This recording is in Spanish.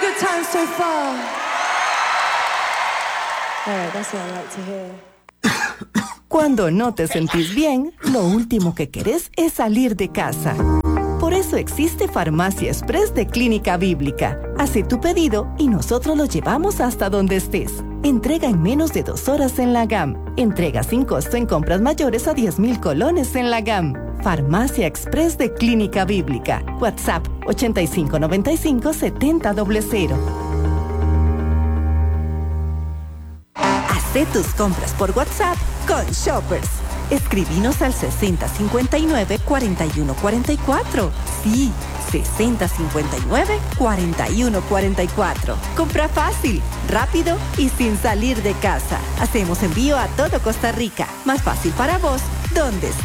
good time so far? All right, that's what I like to hear. Cuando no te sentís bien, lo último que querés es salir de casa. Por eso existe Farmacia Express de Clínica Bíblica. Hace tu pedido y nosotros lo llevamos hasta donde estés. Entrega en menos de 2 horas en la GAM. Entrega sin costo en compras mayores a 10,000 colones en la GAM. Farmacia Express de Clínica Bíblica. WhatsApp 8595-7000. Haz tus compras por WhatsApp con Shoppers. Escribinos al 6059-4144. Sí, 6059-4144. Compra fácil, rápido y sin salir de casa. Hacemos envío a todo Costa Rica. Más fácil para vos, donde estés.